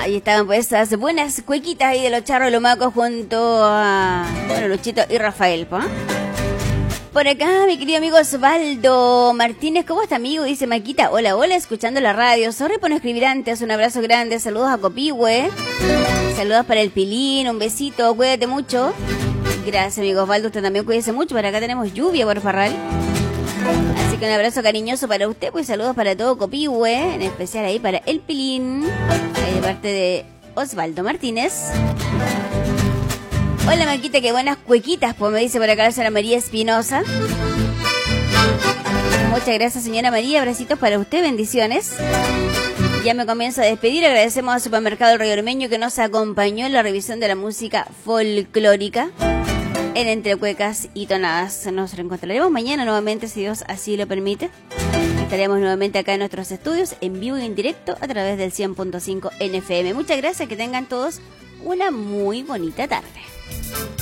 Ahí estaban pues esas buenas cuequitas ahí de los Charros Lomacos junto a, bueno, Luchito y Rafael, ¿pa? Por acá, mi querido amigo Osvaldo Martínez, ¿cómo está, amigo? Dice Maquita, hola, hola, escuchando la radio. Sorry por no escribir antes, un abrazo grande, saludos a Copihue, saludos para el Pilín, un besito, cuídate mucho. Gracias, amigo Osvaldo, usted también cuídese mucho, por acá tenemos lluvia por Farral. Así que un abrazo cariñoso para usted, pues saludos para todo Copihue, en especial ahí para el Pilín, ahí de parte de Osvaldo Martínez. Hola Maquita, qué buenas cuequitas, pues me dice por acá la señora María Espinosa. Muchas gracias, señora María, abracitos para usted, bendiciones. Ya me comienzo a despedir, agradecemos al Supermercado El Río Ormeño que nos acompañó en la revisión de la música folclórica en Entre Cuecas y Tonadas. Nos reencontraremos mañana nuevamente, si Dios así lo permite. Estaremos nuevamente acá en nuestros estudios, en vivo y en directo, a través del 100.5 NFM. Muchas gracias, que tengan todos una muy bonita tarde.